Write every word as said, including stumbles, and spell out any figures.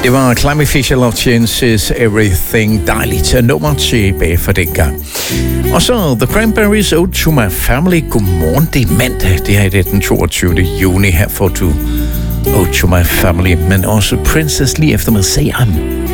Det var Climby Fisher Love Chances Everything. Dejligt nummer tilbage for den gang. Og så The Cranberries Ode to My Family. Godmorgen, det er mandag. Det er det den toogtyvende juni. Her får du Ode to My Family, men også Princess lige efter med Say I'm.